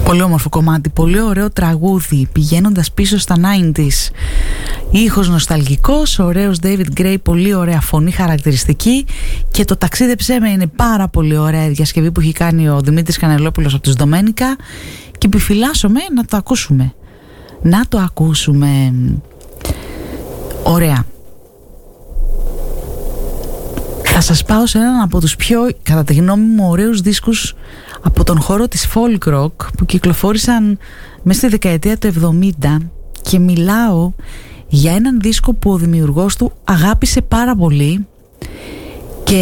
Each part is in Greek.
Πολύ όμορφο κομμάτι, πολύ ωραίο τραγούδι, πηγαίνοντας πίσω στα 90s. Ήχος νοσταλγικός, ωραίος David Gray, πολύ ωραία φωνή χαρακτηριστική, και το «Ταξίδεψέ με» είναι πάρα πολύ ωραία η διασκευή που έχει κάνει ο Δημήτρης Κανελόπουλος από τους Ντομένικα, και επιφυλάσσομαι να το ακούσουμε. Να το ακούσουμε. Ωραία. Θα σας πάω σε έναν από τους πιο, κατά τη γνώμη μου, ωραίους δίσκους από τον χώρο της folk rock που κυκλοφόρησαν μέσα στη δεκαετία του 70, και μιλάω για έναν δίσκο που ο δημιουργός του αγάπησε πάρα πολύ, και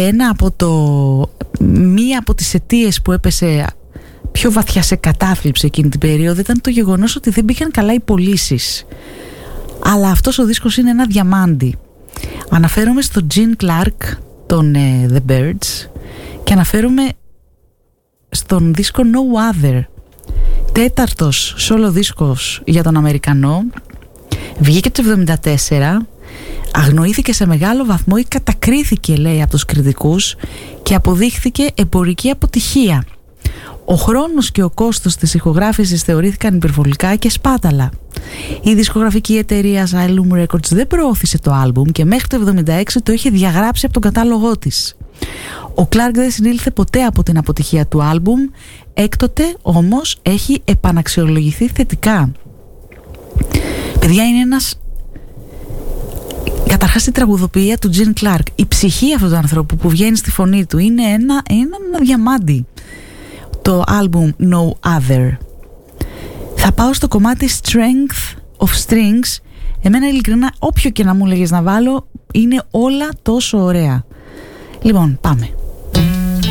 μία από τις αιτίες που έπεσε πιο βαθιά σε κατάθλιψη εκείνη την περίοδο ήταν το γεγονός ότι δεν πήγαν καλά οι πωλήσεις. Αλλά αυτός ο δίσκος είναι ένα διαμάντι. Αναφέρομαι στο Gene Clark των The Byrds, και αναφέρομαι στον δίσκο No Other, τέταρτος solo δίσκος για τον Αμερικανό. Βγήκε το 1974, αγνοήθηκε σε μεγάλο βαθμό ή κατακρίθηκε, λέει, από τους κριτικούς, και αποδείχθηκε εμπορική αποτυχία. Ο χρόνος και ο κόστος της ηχογράφησης θεωρήθηκαν υπερβολικά και σπάταλα. Η δισκογραφική εταιρεία Asylum Records δεν προώθησε το άλμπουμ και μέχρι το 1976 το είχε διαγράψει από τον κατάλογό της. Ο Κλάρκ δεν συνήλθε ποτέ από την αποτυχία του άλμπουμ, έκτοτε όμως έχει επαναξιολογηθεί θετικά. Παιδιά, είναι ένας... Καταρχάς η τραγουδοποιία του Gene Clark, η ψυχή αυτού του ανθρώπου που βγαίνει στη φωνή του, είναι ένα διαμάντι. Το άλμπουμ No Other. Θα πάω στο κομμάτι Strength of Strings. Εμένα ειλικρινά όποιο και να μου λέγες να βάλω είναι όλα τόσο ωραία. Λοιπόν, πάμε.